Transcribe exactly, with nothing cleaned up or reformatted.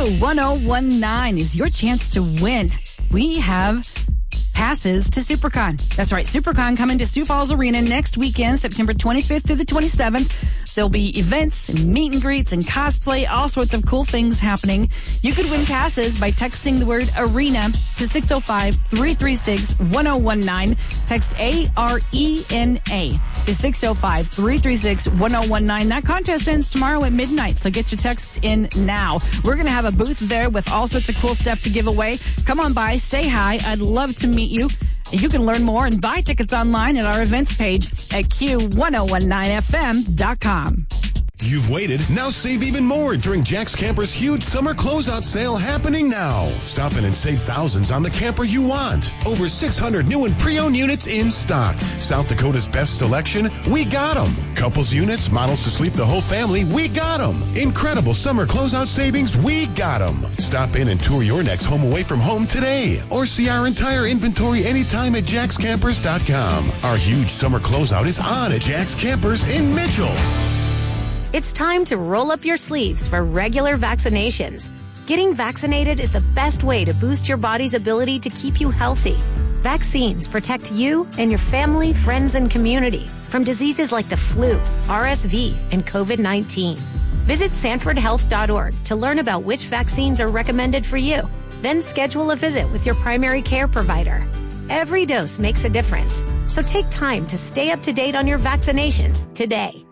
one oh one nine is your chance to win. We have passes to SuperCon. That's right, SuperCon coming to Sioux Falls Arena next weekend, September twenty-fifth through the twenty-seventh. There'll be events and meet and greets and cosplay, all sorts of cool things happening. You could win passes by texting the word ARENA to six oh five, three three six, one oh one nine. Text A R E N A to six oh five, three three six, one oh one nine. That contest ends tomorrow at midnight, so get your texts in now. We're going to have a booth there with all sorts of cool stuff to give away. Come on by, say hi. I'd love to meet you. You can learn more and buy tickets online at our events page at Q one oh one nine F M dot com. You've waited. Now save even more during Jack's Camper's huge summer closeout sale happening now. Stop in and save thousands on the camper you want. Over six hundred new and pre-owned units in stock. South Dakota's best selection, we got them. Couples units, models to sleep the whole family, we got them. Incredible summer closeout savings, we got them. Stop in and tour your next home away from home today. Or see our entire inventory anytime at jacks campers dot com. Our huge summer closeout is on at Jack's Campers in Mitchell. It's time to roll up your sleeves for regular vaccinations. Getting vaccinated is the best way to boost your body's ability to keep you healthy. Vaccines protect you and your family, friends, and community from diseases like the flu, R S V, and COVID nineteen. Visit sanford health dot org to learn about which vaccines are recommended for you. Then schedule a visit with your primary care provider. Every dose makes a difference, so take time to stay up to date on your vaccinations today.